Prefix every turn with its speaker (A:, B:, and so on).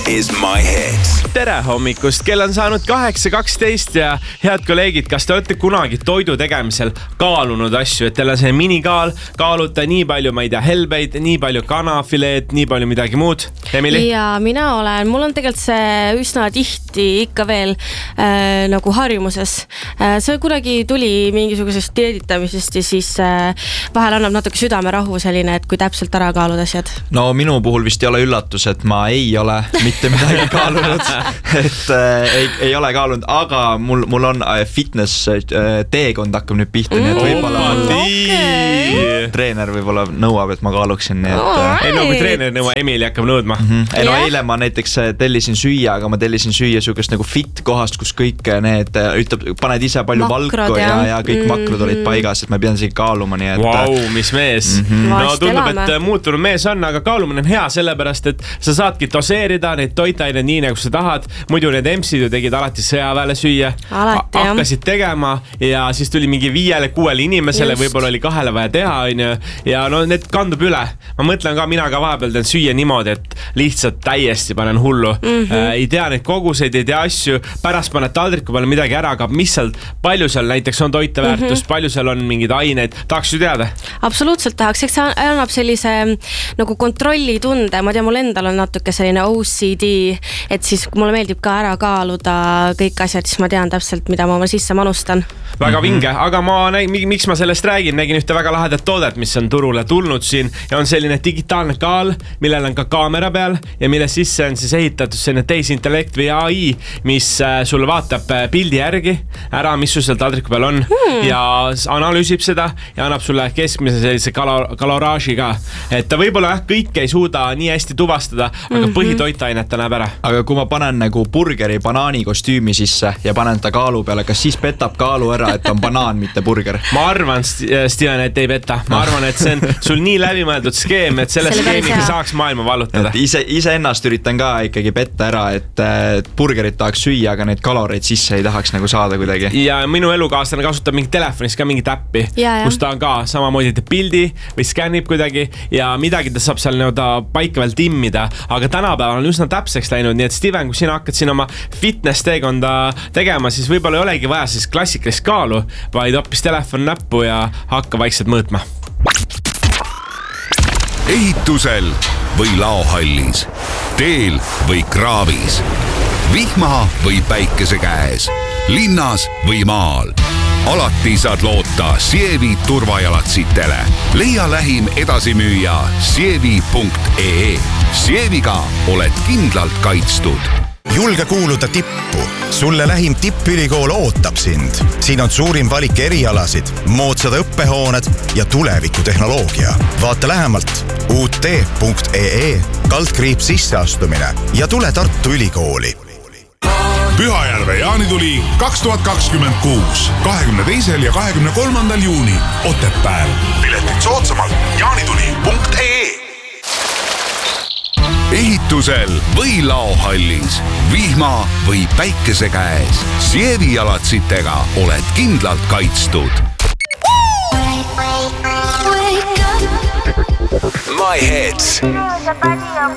A: is My Hits.
B: Tere hommikust, kell on saanud 8:12 ja head kolleegid, kas te olete kunagi toidu tegemisel kaalunud asju, et teil on see minikaal, kaaluta nii palju, ma ei tea, helbeid, nii palju kanafileed, nii palju midagi muud? Emily?
C: Ja mina olen, mul on tegelikult see üsna tihti ikka veel nagu harjumuses. See kunagi tuli mingisugusest dieeditamisest ja siis vahel annab natuke südamerahu selline, et kui täpselt ära kaalud asjad.
D: No minu puhul vist ei ole üllatus, et ma ei ole mitte midagi kaalunud, et ei ole kaalunud, aga mul on fitness teekond hakkab nüüd pihta, nii et võib-olla treener võib-olla nõuab, et ma kaaluksin.
B: Ei no, kui treener nõua, Emily hakkab nõudma.
D: No eile ma näiteks tellisin süüa, aga ma tellisin süüa sugust nagu fit kohast, kus kõik need, ütleb, paned ise palju
C: makrod,
D: valku ja kõik makrod olid paigas, et ma pean isegi kaaluma, nii et...
B: Wow, mis mees. No tundub, et muutunud mees on, aga kaalumine on hea sellepärast, et sa saadki doseerida neid toitaineid nii, nagu sa tahad. Muidu need emsid ju tegid alati sõjaväele süüa. Hakkasid tegema ja siis tuli mingi 5-6 inimesele, võib-olla oli 2 vaja teha, ja no need kandub üle. Ma mõtlen ka, mina ka vahepeal teen süüa niimoodi, et lihtsalt täiesti panen hullu. Ei tea neid koguseid, ei tea asju, pärast paned taldriku peale midagi ära, aga mis seal, palju seal näiteks on toiteväärtust, palju seal on mingid aineid, tahaks ju teada?
C: Absoluutselt tahaks, eks see annab sellise nagu kontrolli tunde, ma tean, mul endal on natuke selline OCD, et siis kui mulle meeldib ka ära kaaluda kõik asjad, siis ma tean täpselt, mida ma sisse manustan.
B: Väga vinge, aga miks ma sellest räägin, nägin ühte väga lahedat toodet, mis on turule tulnud siin ja on selline digitaalne kaal, millel on ka kaamera peal ja mille sisse on siis ehitatud selline tehisintellekt või AI, mis sulle vaatab pildi järgi ära, mis sul seal taldriku peal on ja analüüsib seda ja annab sulle keskmise sellise kaloraaži ka. Et ta võib-olla kõike ei suuda nii hästi tuvastada, aga põhitoitainet ta näeb ära.
D: Aga kui ma panen nagu burgeri banaanikostüümi sisse ja panen ta kaalu peale, kas siis petab kaalu ära, et on banaan, mitte burger?
B: Ma arvan, Steven, et ei peta. Ma arvan, et see on sul nii läbimõeldud skeem, et selle skeemiga saaks maailma vallutada.
D: Ise ennast üritan ka ikkagi petta ära, et burgerit tahaks süüa, aga neid kaloreid sisse ei tahaks nagu saada kuidagi. Ja
B: minu elukaaslane kasutab mingi telefonis ka mingit äppi, kus ta on ka samamoodi pildi või skännib kuidagi ja midagi ta saab seal paika veel timmida, aga tänapäeval on üsna täpseks läinud, nii et Steven, kui sina hakkad siin oma fitness teekonda tegema, siis võib-olla ei olegi vaja siis klassikalist kaalu, vaid hoopis telefon näppu ja hakka vaikselt mõõtma.
A: Ehitusel või laohallis, teel või kraavis, vihma või päikese käes, linnas või maal. Alati saad loota Sievi turvajalatsitele. Leia lähim edasimüüja sievi.ee. Sieviga oled kindlalt kaitstud.
E: Julge kuuluda tippu. Sulle lähim tippülikool ootab sind. Siin on suurim valik erialasid, moodsad õppehooned ja tulevikutehnoloogia. Vaata lähemalt ut.ee /sisseastumine ja tule Tartu Ülikooli.
F: Pühajärve jaanituli 2026, 22. ja 23. juuni Otepääl. Piletid soodsamalt jaanituli.ee.
A: Ehitusel või laohallis, vihma või päikese käes, Sievi jalatsitega oled kindlalt kaitstud. My Hits.